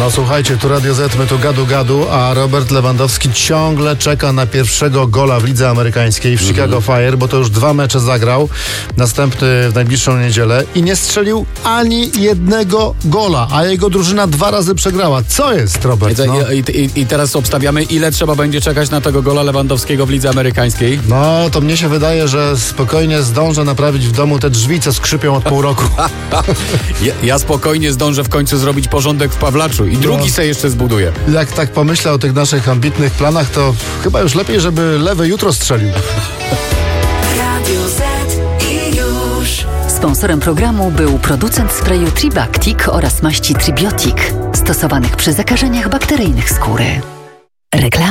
No słuchajcie, tu Radio Z, my tu gadu, a Robert Lewandowski ciągle czeka na pierwszego gola w lidze amerykańskiej w Chicago Fire, bo to już 2 mecze zagrał, następny w najbliższą niedzielę i nie strzelił ani jednego gola, a jego drużyna 2 razy przegrała. Co jest, Robert? No? I teraz obstawiamy, ile trzeba będzie czekać na tego gola Lewandowskiego w lidze amerykańskiej? No, to mnie się wydaje, że spokojnie zdążę naprawić w domu te drzwi, co skrzypią od pół roku. Ja spokojnie zdążę w końcu zrobić porządek w Pawlaczu i drugi se jeszcze zbuduję. Jak tak pomyślę o tych naszych ambitnych planach, to chyba już lepiej, żeby lewy jutro strzelił. Radio Z i już. Sponsorem programu był producent sprayu Tribactic oraz maści Tribiotic, stosowanych przy zakażeniach bakteryjnych skóry. Reklama.